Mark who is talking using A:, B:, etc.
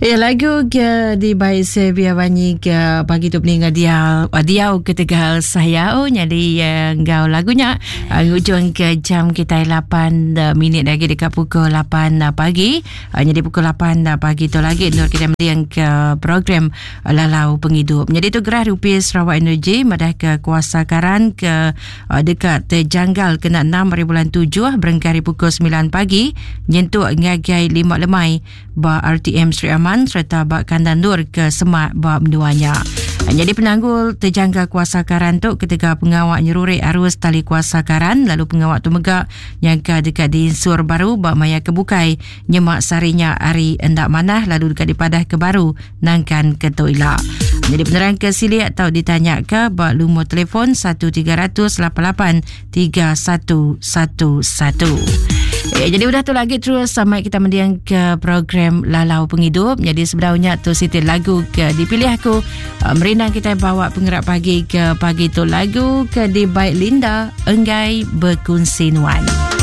A: Lagu ke di baik Sevia banyi ke pagi tu peningat dia ke tegal saya jadi ngau lagunya ngujung ke jam kita 8 minit lagi dekat pukul 8 pagi. Jadi pukul 8 pagi tu lagi Nur kita meliang ke program Lalau Penghidup. Jadi tu Gerah Rupiah Sarawak Energy madah ke kuasa karan ke dekat terjanggal kena 6.7 berengkari pukul 9 pagi nyentuh ngagai 5 lemai ba RTM Sri Aman serta bak Kandan Nur ke Semak bak menduanya. Jadi penanggul terjangka kuasa karan tu ketika pengawak nyeruri arus tali kuasa karan lalu pengawak tu megak yang ke dekat di Sur Baru bak maya kebukai nyemak sarinya hari endak manah lalu dekat di Padah ke Baru nangkan ke Toilah. Jadi penerang ke sili atau ditanya ke bak lumur telefon 1388-3111. Jadi udah tu lagi terus sampai kita mendiang ke program Lalau Penghidup. Jadi sebenarnya tu Siti lagu ke dipilih aku merindang kita bawa penggerak pagi ke pagi tu lagu ke di Baik Linda Enggai Berkunsinuan.